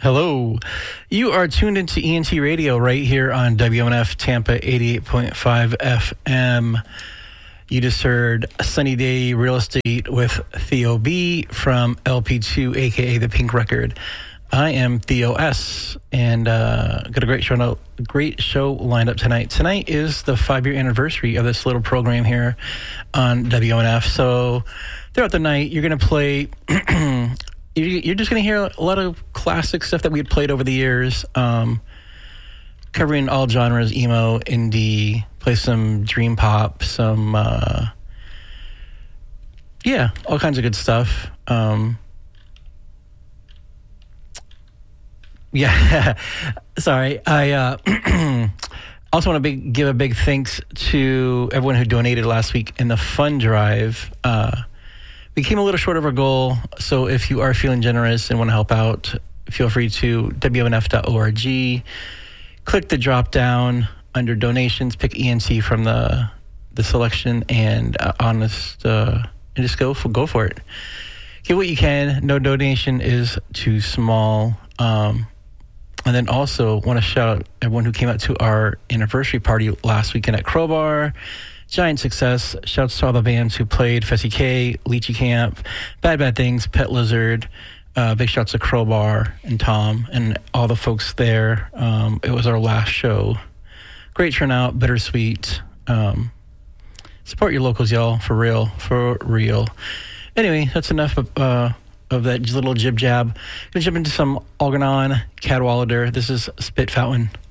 Hello. You are tuned into ENT Radio right here on WMNF Tampa 88.5 FM. You just heard Sunny Day Real Estate with Theo B from LP2, a.k.a. The Pink Record. I am Theo S. and got a great show lined up tonight. Tonight is the 5-year anniversary of this little program here on WMNF. So throughout the night, you're going to play... You're just going to hear a lot of classic stuff that we had played over the years, covering all genres, emo, indie, play some dream pop, some, all kinds of good stuff. Sorry. I also want to give a big thanks to everyone who donated last week in the fund drive. We came a little short of our goal, so if you are feeling generous and want to help out, feel free to WMNF.org. Click the drop down under donations, pick ENT from the selection, and and just go for it. Give what you can. No donation is too small. And then also want to shout out everyone who came out to our anniversary party last weekend at Crowbar. Giant success. Shouts to all the bands who played: Fessy K, Lychee Camp, Bad Things, Pet Lizard. Big shouts to Crowbar and Tom and all the folks there. It was our last show. Great turnout, bittersweet. Support your locals, y'all, for real. Anyway, that's enough of that little jib jab. Gonna jump into some Algernon, Cadwallader. This is Spit Fountain.